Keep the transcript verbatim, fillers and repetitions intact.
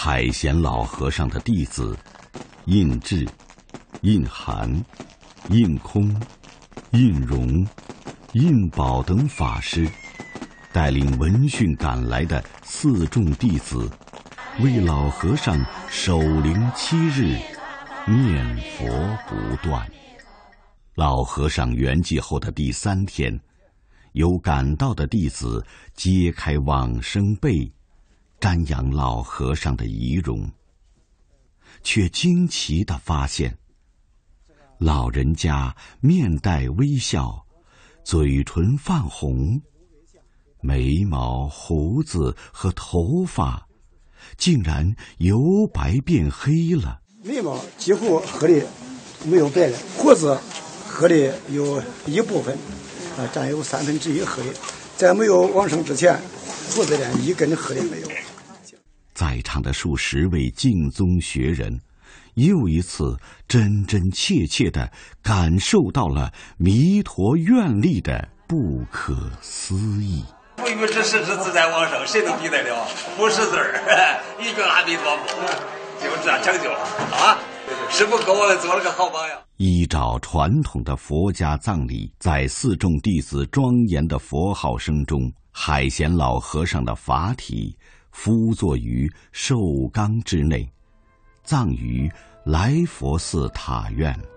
海贤老和尚的弟子印智、印涵、印空、印容、印宝等法师带领闻讯赶来的四众弟子，为老和尚守灵七日，念佛不断。老和尚圆寂后的第三天，有赶到的弟子揭开往生被，瞻仰老和尚的遗容，却惊奇地发现，老人家面带微笑，嘴唇泛红，眉毛、胡子和头发竟然由白变黑了。 眉毛几乎黑的没有白了，胡子黑的有一部分，啊，占有三分之一黑的。在没有往生之前，胡子连一根黑的没有。 在场的数十位净宗学人，又一次真真切切地感受到了弥陀愿力的不可思议。 不与之实之自在往生，谁能比得了？不识字儿，一个阿弥陀佛，就这样成就了啊！师父给我们做了个好榜样。 依照传统的佛家葬礼，在四众弟子庄严的佛号声中，海贤老和尚的法体敷坐于寿缸之内，葬于来佛寺塔院。